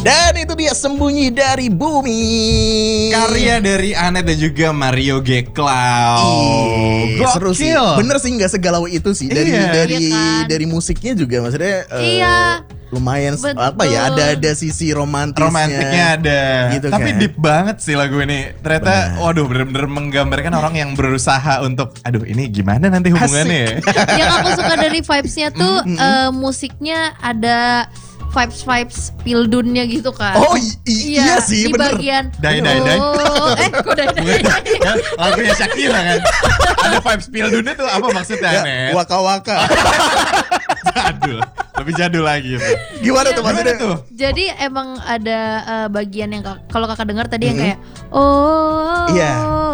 Dan itu dia Sembunyi dari Bumi, karya dari Anet dan juga Mario G. Cloud. Seru sih. Bener sih, gak segalau itu sih. Dari musiknya juga maksudnya lumayan apa ya, ada sisi romantisnya ada gitu tapi kan. deep banget sih lagu ini ternyata. Waduh, bener-bener menggambarkan orang yang berusaha untuk aduh ini gimana nanti hubungannya. Yang aku suka dari vibes-nya tuh musiknya ada vibes pildunnya gitu kan. Oh iya sih, di bener. bagian Dai. kok dai. Lagunya Shakira kan. Ada vibes pildunnya tuh apa maksudnya, Net? Waka-waka. Jadul, lebih jadul lagi itu. Gimana tuh maksudnya tuh? Jadi emang ada bagian yang kalau kakak dengar tadi yang kayak Iya.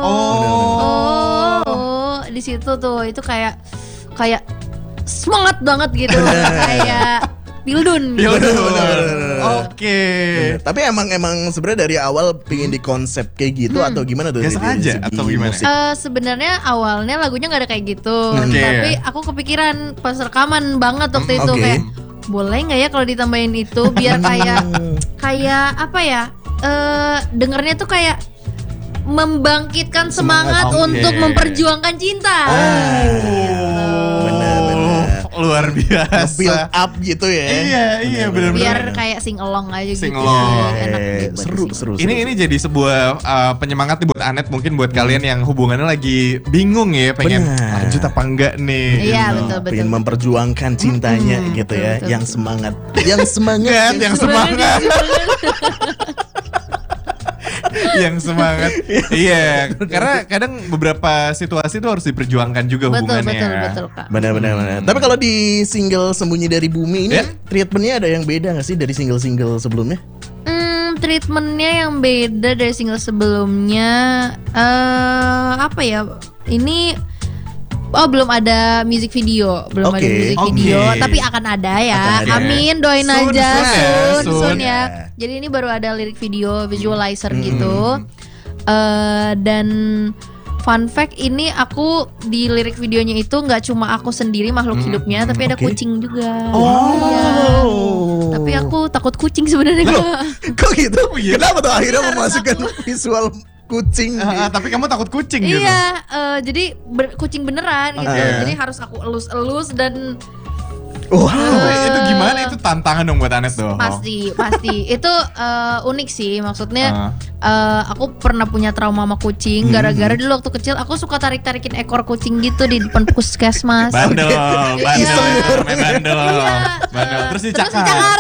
di situ tuh itu kayak semangat banget gitu. Kayak Pildun. Oke. Tapi emang sebenarnya dari awal pingin di konsep kayak gitu atau gimana tuh? Gak sengaja atau gimana? Sebenarnya awalnya lagunya nggak ada kayak gitu, tapi aku kepikiran pas rekaman banget waktu itu kayak boleh nggak ya kalau ditambahin itu biar kayak apa ya? Dengernya tuh kayak membangkitkan semangat untuk memperjuangkan cinta. Benar. Luar biasa. Build up gitu ya. Iya benar-benar. Biar kayak sing along aja Sing gitu. along. Enak gitu. Seru. Ini jadi sebuah penyemangat nih buat Anet, mungkin buat kalian yang hubungannya lagi bingung ya, pengen lanjut apa enggak nih. Iya, betul. Pengen memperjuangkan cintanya gitu ya. betul. Yang semangat. Yang semangat. Yang semangat. Iya, karena kadang beberapa situasi itu harus diperjuangkan juga hubungannya. Betul Kak. Benar. Tapi kalau di single Sembunyi dari Bumi ini treatmentnya ada yang beda nggak sih dari single-single sebelumnya? Treatmentnya yang beda dari single sebelumnya apa ya? Ini belum ada music video, tapi akan ada ya. Amin, doain aja soon ya. Jadi ini baru ada lirik video, visualizer gitu. Dan fun fact, ini aku di lirik videonya itu nggak cuma aku sendiri makhluk hidupnya, tapi ada kucing juga. Tapi aku takut kucing sebenarnya. Kok gitu? Kenapa tuh akhirnya memasukkan visual kucing? Tapi kamu takut kucing gitu? Iya, jadi kucing beneran gitu. Jadi harus aku elus-elus dan itu gimana? Itu tantangan dong buat Anet dong. Pasti itu unik sih. Maksudnya aku pernah punya trauma sama kucing gara-gara dulu waktu kecil aku suka tarik-tarikin ekor kucing gitu di depan puskesmas. Bandel. Terus dicakar.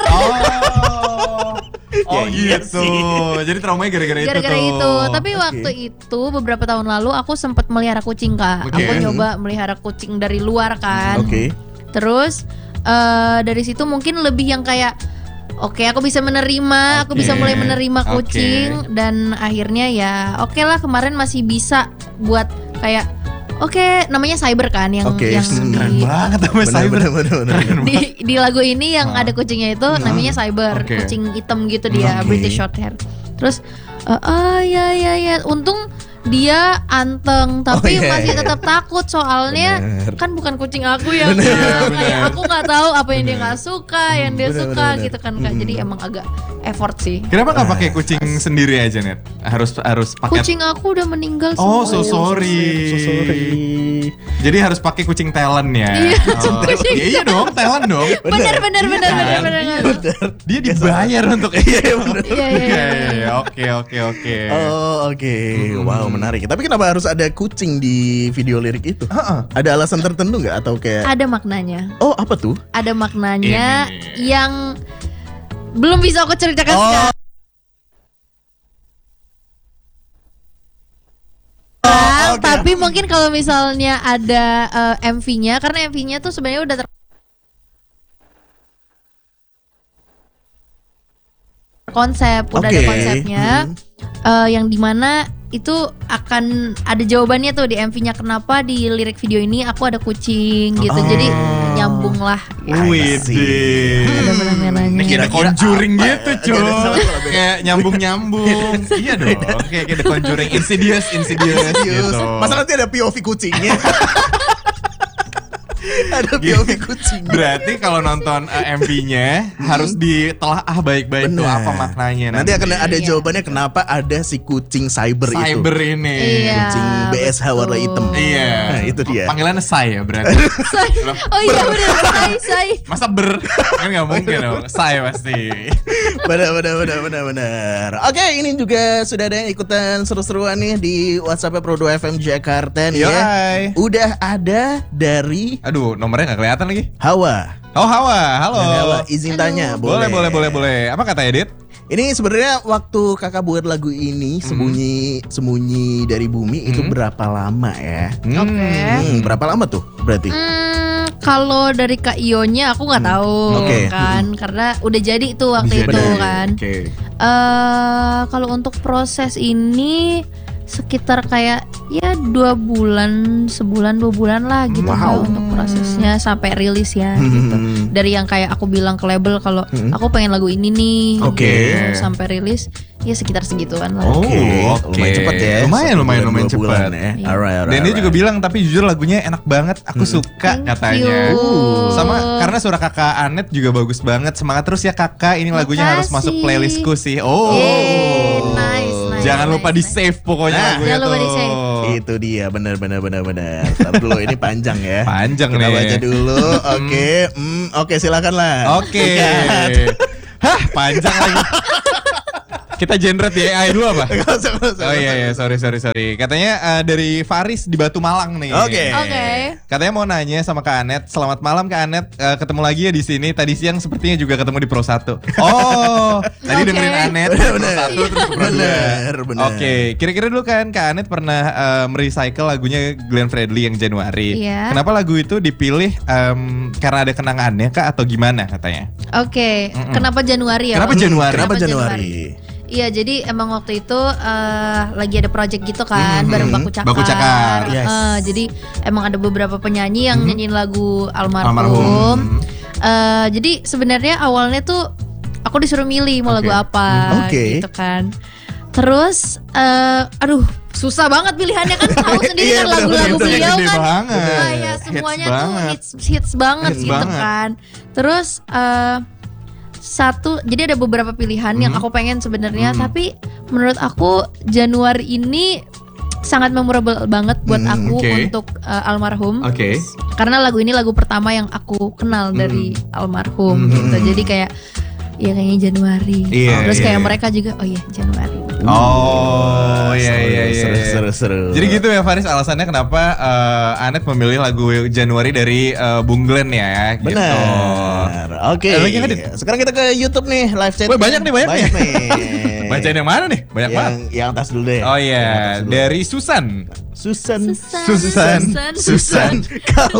Oh gitu. Jadi traumanya gara-gara itu. Tapi waktu itu beberapa tahun lalu aku sempat melihara kucing, Kak. Aku nyoba melihara kucing dari luar kan. Terus dari situ mungkin lebih yang kayak aku bisa menerima, aku bisa mulai menerima kucing. Dan akhirnya ya lah, kemarin masih bisa buat kayak namanya Cyber kan yang keren banget namanya Cyber. Di lagu ini yang ada kucingnya itu namanya Cyber, kucing hitam gitu dia, British Shorthair. Terus ya untung dia anteng tapi masih tetap takut soalnya kan bukan kucing aku ya. Kayak aku nggak tahu apa yang dia nggak suka, yang dia suka gitu kan Kak. Jadi emang agak effort sih. Kenapa nggak pakai kucing sendiri aja, Net? Harus pakai. Kucing aku udah meninggal semua. so sorry. Jadi harus pakai kucing talent ya. Iya dong, talent dong. Benar. Dia dibayar untuk Oke. Wow, menarik. Tapi kenapa harus ada kucing di video lirik itu? Ada alasan tertentu nggak atau kayak? Ada maknanya. Oh, apa tuh? Ada maknanya yang belum bisa aku ceritakan sekarang. Tapi mungkin kalau misalnya ada MV-nya, karena MV-nya tuh sebenarnya udah konsep, udah ada konsepnya, yang dimana itu akan ada jawabannya tuh di MV-nya kenapa di lirik video ini aku ada kucing gitu. Jadi nyambung lah. Widih. Ada benang merahnya. Kayak Conjuring gitu, cuy. Kayak nyambung. Iya dong. Kayak The Conjuring, Insidious gitu. Masa nanti ada POV kucingnya? Ada POV kucing. Berarti kalau nonton MV-nya harus ditelaah baik-baik tuh apa maknanya. Nanti akan ada jawabannya kenapa ada si kucing cyber itu. Cyber ini. Kucing BSH warna hitam. Iya. Nah, itu dia. Panggilannya Sai ya berarti. Oh iya benar, Sai. Masa kan nggak mungkin dong. Sai pasti. Benar. Oke, ini juga sudah ada yang ikutan seru-seruan nih di WhatsApp Pro 2 FM Jakarta nih ya. Udah ada dari nomornya nggak kelihatan lagi. Hawa. Oh Hawa, halo. Hawa, izin tanya, boleh. Apa kata Edit? Ini sebenarnya waktu kakak buat lagu ini sembunyi dari bumi itu berapa lama ya? Oke. Berapa lama tuh berarti? Kalau dari Kak Ionya aku nggak tahu kan, karena udah jadi tuh waktu itu kan. Kalau untuk proses ini sekitar kayak ya 2 bulan, sebulan 2 bulan lah gitu untuk prosesnya sampai rilis ya gitu. Dari yang kayak aku bilang ke label kalau aku pengen lagu ini nih, gitu, sampai rilis ya sekitar segituan lah. Lumayan cepat ya. Lumayan cepat. Ya. Dan dia juga bilang tapi jujur lagunya enak banget, aku suka katanya. Sama karena suara kakak Anet juga bagus banget. Semangat terus ya kakak, ini lagunya harus masuk playlistku sih. Nice. Jangan lupa di save pokoknya lagunya jangan lupa di save. Itu dia benar. Ntar dulu ini panjang ya. Panjang kita nih. baca dulu. Oke, silakan lah. Oke. Hah, panjang lagi. Kita genre di AI dulu apa? Oh iya, sorry. Katanya dari Faris di Batu Malang nih. Oke. Katanya mau nanya sama Kak Anet. Selamat malam Kak Anet. Ketemu lagi ya di sini. Tadi siang sepertinya juga ketemu di Pro 1. Oh, tadi dengerin Anet di Pro 1 terus ke Pro 2. Bener. Oke, kira-kira dulu kan Kak Anet pernah merecycle lagunya Glenn Fredly yang Januari. Iya. Kenapa lagu itu dipilih karena ada kenangannya Kak atau gimana katanya? Oke, kenapa Januari ya? Kenapa Januari? Iya, jadi emang waktu itu lagi ada project gitu kan, bareng Baku Cakar. Baku Cakar. Yes. Jadi emang ada beberapa penyanyi yang nyanyiin lagu almarhum. Jadi sebenarnya awalnya tuh aku disuruh milih mau lagu apa, gitu kan. Terus, susah banget pilihannya kan, tahu sendiri kan lagu-lagu beliau kan, kayak semuanya tuh hits banget gitu kan. Terus jadi ada beberapa pilihan yang aku pengen sebenarnya, tapi menurut aku Januari ini sangat memorable banget buat aku untuk almarhum. Karena lagu ini lagu pertama yang aku kenal dari almarhum gitu. Jadi kayak ya kayaknya Januari. Terus kayak mereka juga Januari. Seru. Jadi gitu ya Faris alasannya kenapa Anet memilih lagu Januari dari Bung Glenn ya gitu. Benar. Oke. Sekarang kita ke YouTube nih, live chat. Banyak nih. Bacain yang mana nih? Banyak banget. Yang atas dulu deh. Oh iya, dari Susan. Susan. Kalau